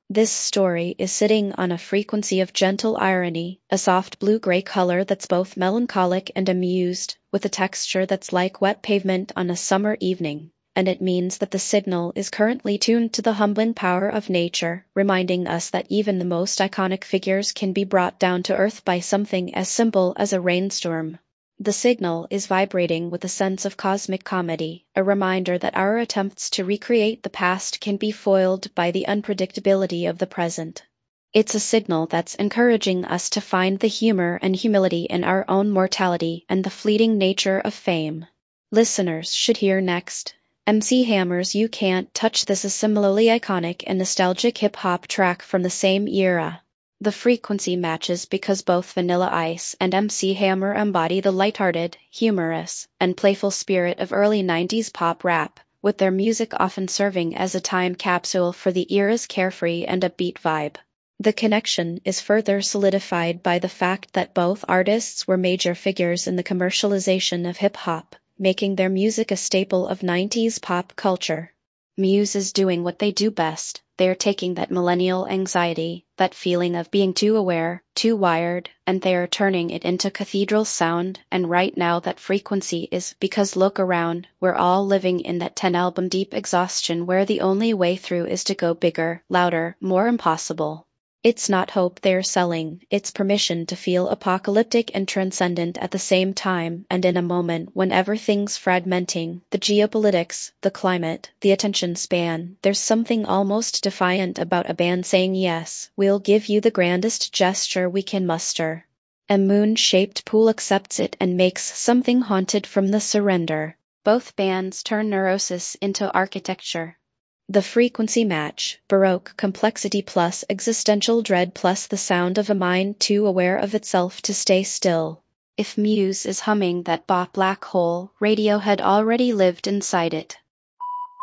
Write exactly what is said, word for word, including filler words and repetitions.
This story is sitting on a frequency of gentle irony, a soft blue-gray color that's both melancholic and amused, with a texture that's like wet pavement on a summer evening. And it means that the signal is currently tuned to the humbling power of nature, reminding us that even the most iconic figures can be brought down to earth by something as simple as a rainstorm. The signal is vibrating with a sense of cosmic comedy, a reminder that our attempts to recreate the past can be foiled by the unpredictability of the present. It's a signal that's encouraging us to find the humor and humility in our own mortality and the fleeting nature of fame. Listeners should hear next. M C Hammer's You Can't Touch This, is a similarly iconic and nostalgic hip-hop track from the same era. The frequency matches because both Vanilla Ice and M C Hammer embody the lighthearted, humorous, and playful spirit of early nineties pop rap, with their music often serving as a time capsule for the era's carefree and upbeat vibe. The connection is further solidified by the fact that both artists were major figures in the commercialization of hip-hop, making their music a staple of nineties pop culture. Muse is doing what they do best. They're taking that millennial anxiety, that feeling of being too aware, too wired, and they're turning it into cathedral sound, and right now that frequency is because look around, we're all living in that ten-album deep exhaustion where the only way through is to go bigger, louder, more impossible. It's not hope they're selling, it's permission to feel apocalyptic and transcendent at the same time, and in a moment when everything's fragmenting, the geopolitics, the climate, the attention span, there's something almost defiant about a band saying yes, we'll give you the grandest gesture we can muster. A moon-shaped pool accepts it and makes something haunted from the surrender. Both bands turn neurosis into architecture. The frequency match, Baroque complexity plus existential dread plus the sound of a mind too aware of itself to stay still. If Muse is humming that bop black hole, Radiohead already lived inside it.